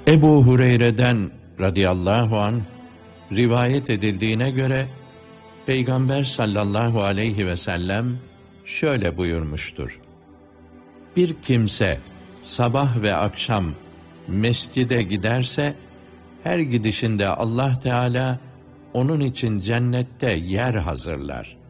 Ebu Hureyre'den radıyallahu anh rivayet edildiğine göre Peygamber sallallahu aleyhi ve sellem şöyle buyurmuştur: Bir kimse sabah ve akşam mescide giderse, her gidişinde Allah Teala onun için cennette yer hazırlar.